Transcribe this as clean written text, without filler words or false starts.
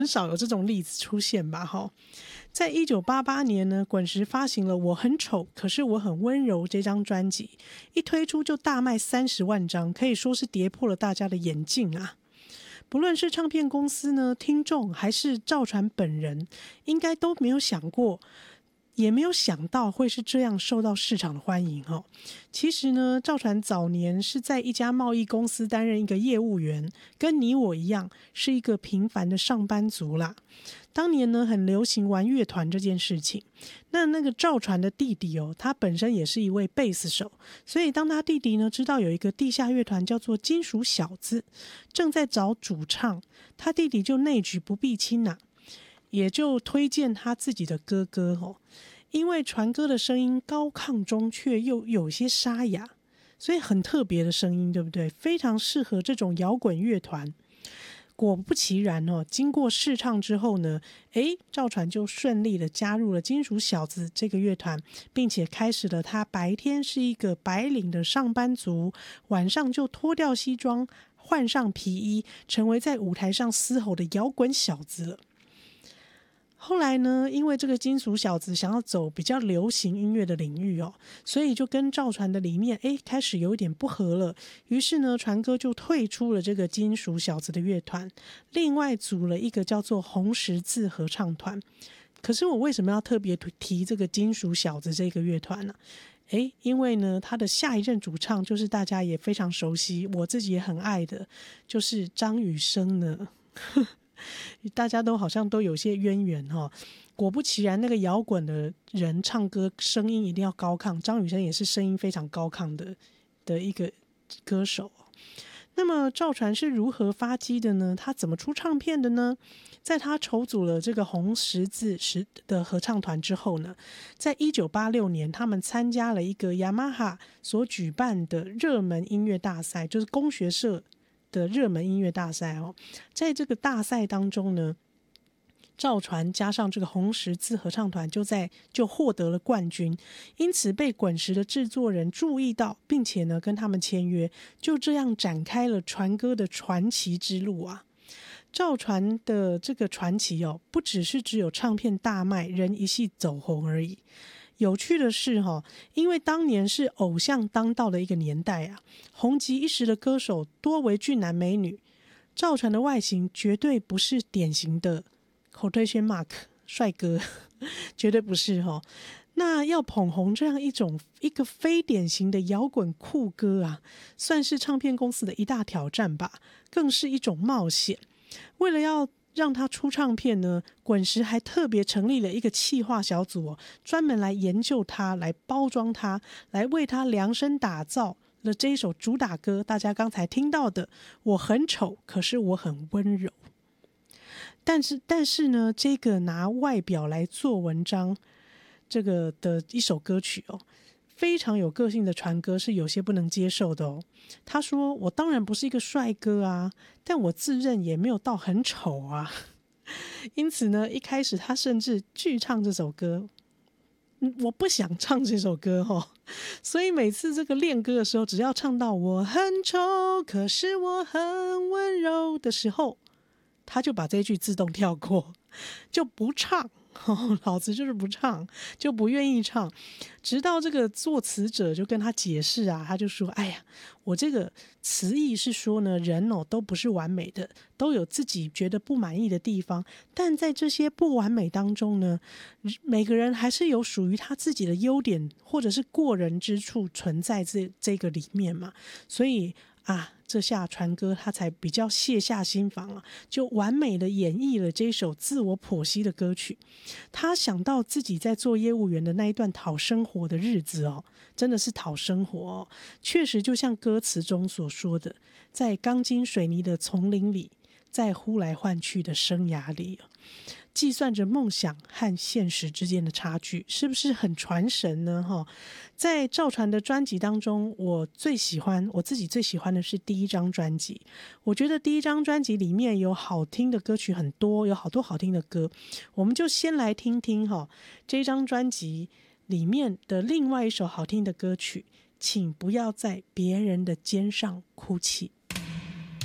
很少有这种例子出现吧在1988年呢，滚石发行了《我很丑，可是我很温柔》这张专辑，一推出就大卖30万张，可以说是跌破了大家的眼镜啊。不论是唱片公司呢、听众还是赵传本人，应该都没有想过，也没有想到会是这样受到市场的欢迎其实呢，赵传早年是在一家贸易公司担任一个业务员，跟你我一样是一个平凡的上班族啦。当年呢，很流行玩乐团这件事情。那个赵传的弟弟他本身也是一位贝斯手，所以当他弟弟呢知道有一个地下乐团叫做金属小子，正在找主唱，他弟弟就内举不避亲也就推荐他自己的哥哥因为传哥的声音高亢中却又有些沙哑，所以很特别的声音，对不对？非常适合这种摇滚乐团。果不其然经过试唱之后呢，赵传就顺利的加入了金属小子这个乐团，并且开始了他白天是一个白领的上班族，晚上就脱掉西装换上皮衣，成为在舞台上嘶吼的摇滚小子了。后来呢，因为这个金属小子想要走比较流行音乐的领域所以就跟赵传的理念开始有一点不合了。于是呢，传哥就退出了这个金属小子的乐团，另外组了一个叫做红十字合唱团。可是我为什么要特别提这个金属小子这个乐团呢？因为呢，他的下一任主唱就是大家也非常熟悉，我自己也很爱的，就是张雨生呢。大家都好像都有些渊源果不其然，那个摇滚的人唱歌声音一定要高亢，张雨生也是声音非常高亢的一个歌手。那么赵传是如何发迹的呢？他怎么出唱片的呢？在他筹组了这个红十字的合唱团之后呢，在1986年他们参加了一个雅马哈所举办的热门音乐大赛，就是工学社的热门音乐大赛在这个大赛当中呢，赵传加上这个红十字合唱团就获得了冠军，因此被滚石的制作人注意到，并且呢跟他们签约，就这样展开了传歌的传奇之路啊。赵传的这个传奇不只有唱片大卖，人一系走红而已。有趣的是因为当年是偶像当道的一个年代啊，红极一时的歌手多为俊男美女，赵传的外形绝对不是典型的 quotation mark 帅哥，绝对不是那要捧红这样一个非典型的摇滚酷哥啊，算是唱片公司的一大挑战吧，更是一种冒险。为了要让他出唱片呢，滚石还特别成立了一个企划小组专门来研究他，来包装他，来为他量身打造了这一首主打歌，大家刚才听到的我很丑，可是我很温柔。但是呢，这个拿外表来做文章这个的一首歌曲非常有个性的传哥是有些不能接受的他说，我当然不是一个帅哥啊，但我自认也没有到很丑啊。因此呢，一开始他甚至拒唱这首歌，我不想唱这首歌所以每次这个练歌的时候，只要唱到我很丑可是我很温柔的时候，他就把这一句自动跳过，就不唱老子就是不唱，就不愿意唱。直到这个作词者就跟他解释啊，他就说，哎呀，我这个词意是说呢，人都不是完美的，都有自己觉得不满意的地方，但在这些不完美当中呢，每个人还是有属于他自己的优点或者是过人之处存在这个里面嘛。所以这下传哥他才比较卸下心防就完美的演绎了这首自我剖析的歌曲。他想到自己在做业务员的那一段讨生活的日子真的是讨生活确实就像歌词中所说的，在钢筋水泥的丛林里，在呼来唤去的生涯里计算着梦想和现实之间的差距，是不是很传神呢？在赵传的专辑当中，我自己最喜欢的是第一张专辑。我觉得第一张专辑里面有好听的歌曲很多，有好多好听的歌，我们就先来听听这张专辑里面的另外一首好听的歌曲，请不要在别人的肩上哭泣。